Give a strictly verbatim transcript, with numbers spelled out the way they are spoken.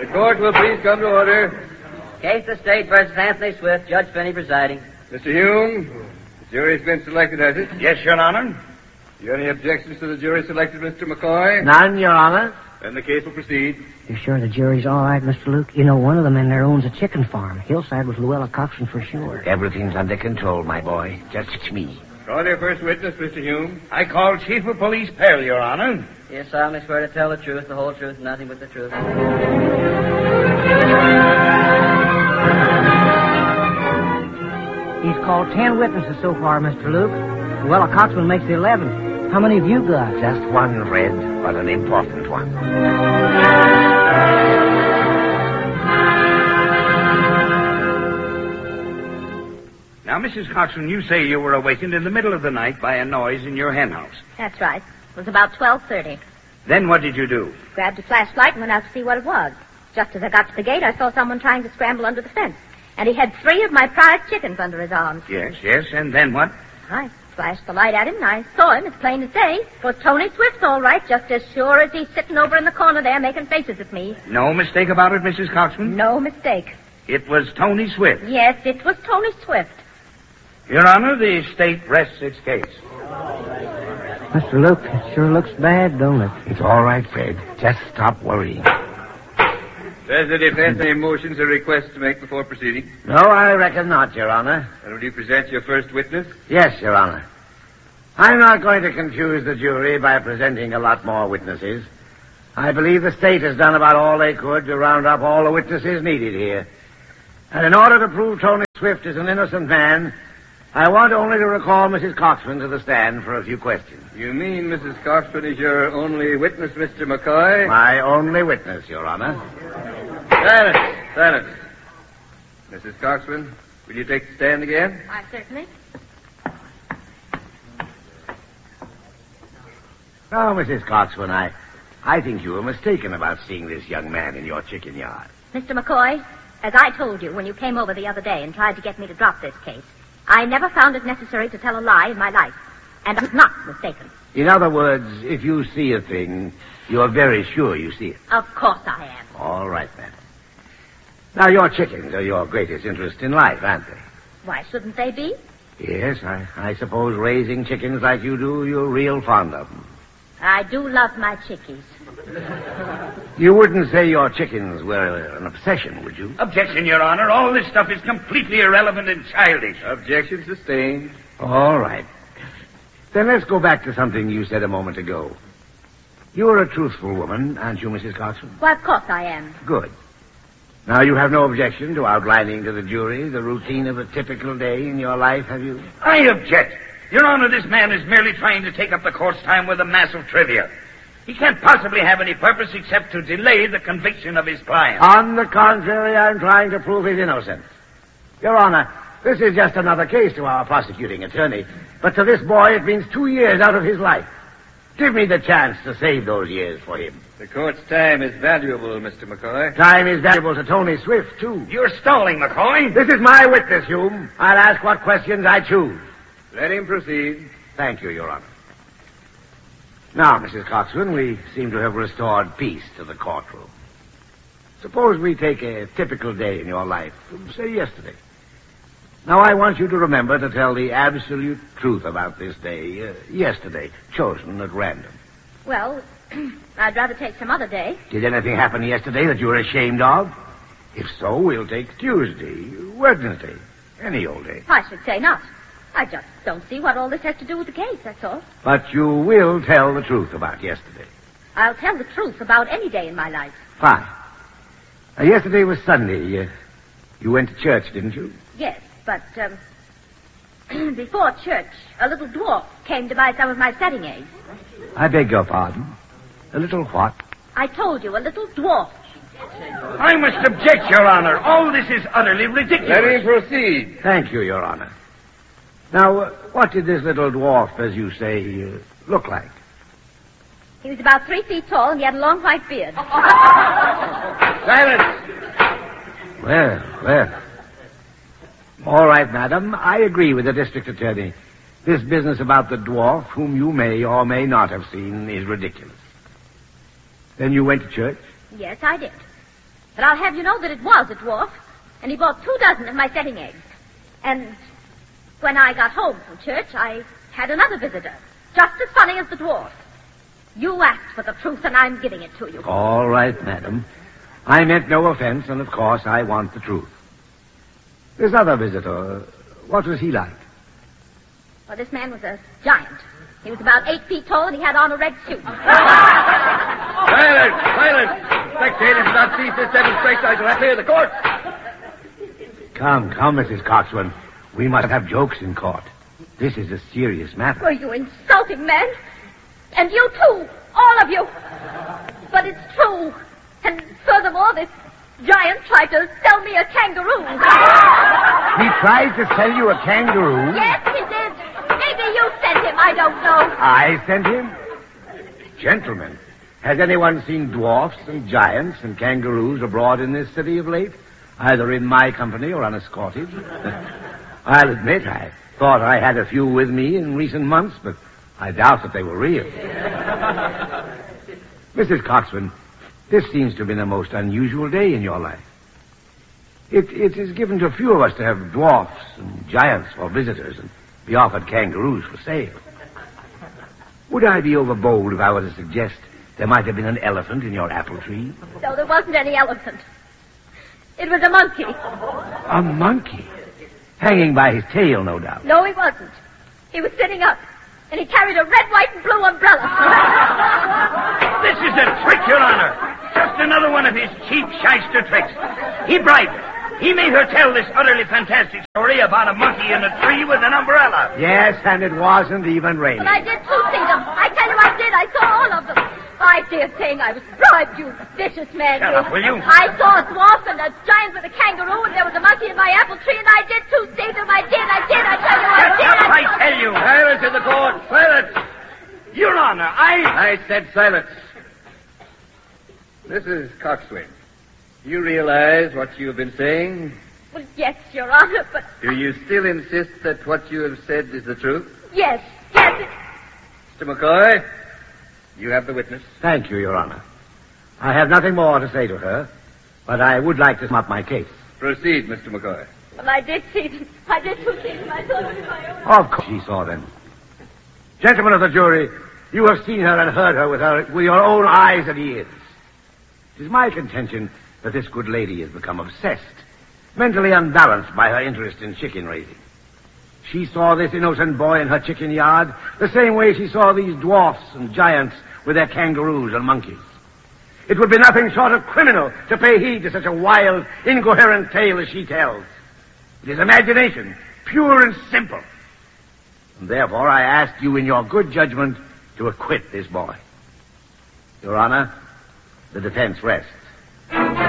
The court will please come to order. Case of State versus Anthony Swift, Judge Finney presiding. Mister Hume, the jury's been selected, has it? Yes, Your Honor. You any objections to the jury selected, Mister McCoy? None, Your Honor. Then the case will proceed. You sure the jury's all right, Mister Luke? You know, one of them in there owns a chicken farm. Hillside was Luella Coxon for sure. Everything's under control, my boy. Just me. Call your first witness, Mister Hume. I call Chief of Police Perry, Your Honor. You solemnly swear to tell the truth, the whole truth, nothing but the truth. He's called ten witnesses so far, Mister Luke. Luella Coxon makes the eleventh. How many have you got? Just one, Fred, but an important one. Now, Missus Coxon, you say you were awakened in the middle of the night by a noise in your hen house. That's right. It was about twelve thirty. Then what did you do? Grabbed a flashlight and went out to see what it was. Just as I got to the gate, I saw someone trying to scramble under the fence. And he had three of my prize chickens under his arms. Yes, yes, and then what? I flashed the light at him, and I saw him as plain as day. It was Tony Swift, all right, just as sure as he's sitting over in the corner there making faces at me. No mistake about it, Missus Coxon? No mistake. It was Tony Swift. Yes, it was Tony Swift. Your Honor, the state rests its case. Mister Luke, it sure looks bad, don't it? It's all right, Fred. Just stop worrying. Does the defense any motions or requests to make before proceeding? No, I reckon not, Your Honor. And will you present your first witness? Yes, Your Honor. I'm not going to confuse the jury by presenting a lot more witnesses. I believe the state has done about all they could to round up all the witnesses needed here. And in order to prove Tony Swift is an innocent man, I want only to recall Missus Coxon to the stand for a few questions. You mean Missus Coxon is your only witness, Mister McCoy? My only witness, Your Honor. Silence, silence. Missus Coxon, will you take the stand again? I certainly. Now, Missus Coxon, I, I think you were mistaken about seeing this young man in your chicken yard. Mister McCoy, as I told you when you came over the other day and tried to get me to drop this case, I never found it necessary to tell a lie in my life. And I'm not mistaken. In other words, if you see a thing, you're very sure you see it. Of course I am. All right, then. Now, your chickens are your greatest interest in life, aren't they? Why shouldn't they be? Yes, I, I suppose raising chickens like you do, you're real fond of them. I do love my chickies. You wouldn't say your chickens were an obsession, would you? Objection, Your Honor. All this stuff is completely irrelevant and childish. Objection sustained. All right. Then let's go back to something you said a moment ago. You're a truthful woman, aren't you, Missus Coxon? Why, of course I am. Good. Now, you have no objection to outlining to the jury the routine of a typical day in your life, have you? I object. Your Honor, this man is merely trying to take up the court's time with a mass of trivia. He can't possibly have any purpose except to delay the conviction of his client. On the contrary, I'm trying to prove his innocence. Your Honor, this is just another case to our prosecuting attorney, but to this boy it means two years out of his life. Give me the chance to save those years for him. The court's time is valuable, Mister McCoy. Time is valuable to Tony Swift, too. You're stalling, McCoy. This is my witness, Hume. I'll ask what questions I choose. Let him proceed. Thank you, Your Honor. Now, Missus Coxon, we seem to have restored peace to the courtroom. Suppose we take a typical day in your life, say yesterday. Now, I want you to remember to tell the absolute truth about this day, uh, yesterday, chosen at random. Well, I'd rather take some other day. Did anything happen yesterday that you're ashamed of? If so, we'll take Tuesday, Wednesday, any old day. I should say not. I just don't see what all this has to do with the case, that's all. But you will tell the truth about yesterday. I'll tell the truth about any day in my life. Fine. Now, yesterday was Sunday. Uh, you went to church, didn't you? Yes, but, um, before church, a little dwarf came to buy some of my setting eggs. I beg your pardon. A little what? I told you, a little dwarf. I must object, Your Honor. All this is utterly ridiculous. Let him proceed. Thank you, Your Honor. Now, uh, what did this little dwarf, as you say, uh, look like? He was about three feet tall, and he had a long white beard. Silence. Well, well. All right, madam. I agree with the district attorney. This business about the dwarf, whom you may or may not have seen, is ridiculous. Then you went to church? Yes, I did. But I'll have you know that it was a dwarf, and he bought two dozen of my setting eggs. And when I got home from church, I had another visitor, just as funny as the dwarf. You asked for the truth, and I'm giving it to you. All right, madam. I meant no offense, and of course I want the truth. This other visitor, what was he like? Well, this man was a giant. He was about eight feet tall, and he had on a red suit. Silence! Silence! Spectators do not cease this demonstration. I shall have to clear the court. Come, come, Missus Coxwell. We must have jokes in court. This is a serious matter. Were you insulting, man? And you too, all of you. But it's true. And furthermore, this giant tried to sell me a kangaroo. He tried to sell you a kangaroo? Yes, he did. Maybe you sent him, I don't know. I sent him? Gentlemen, has anyone seen dwarfs and giants and kangaroos abroad in this city of late? Either in my company or unescorted? I'll admit I thought I had a few with me in recent months, but I doubt that they were real. Missus Coxwell, this seems to have been a most unusual day in your life. It, it is given to few of us to have dwarfs and giants for visitors and be offered kangaroos for sale. Would I be overbold if I were to suggest there might have been an elephant in your apple tree? No, there wasn't any elephant. It was a monkey. A monkey? Hanging by his tail, no doubt. No, he wasn't. He was sitting up, and he carried a red, white, and blue umbrella. This is a trick, Your Honor. Just another one of his cheap shyster tricks. He bribed her. He made her tell this utterly fantastic story about a monkey in a tree with an umbrella. Yes, and it wasn't even raining. But I did too see them. I tell you I did. I saw all of them. I dare saying I was bribed, you vicious man. Shut you. up, will you? I saw a dwarf and a giant with a kangaroo, and there was a monkey in my apple tree, and I did too see them. I did, I did, I tell you I Shut did. up, I I tell you. Silence in the court. Silence. Your Honor, I... I said silence. Missus Coxswain, do you realize what you've been saying? Well, yes, Your Honor, but... Do you still insist that what you have said is the truth? Yes, yes, it... Mister McCoy, you have the witness. Thank you, Your Honor. I have nothing more to say to her, but I would like to sum up my case. Proceed, Mister McCoy. Well, I did see them. I did too see them. I saw them with my own... Of course she saw them. Gentlemen of the jury, you have seen her and heard her with, her with your own eyes and ears. It is my contention that this good lady has become obsessed, mentally unbalanced by her interest in chicken raising. She saw this innocent boy in her chicken yard the same way she saw these dwarfs and giants with their kangaroos and monkeys. It would be nothing short of criminal to pay heed to such a wild, incoherent tale as she tells. It is imagination, pure and simple. And therefore I ask you in your good judgment to acquit this boy. Your Honor, the defense rests.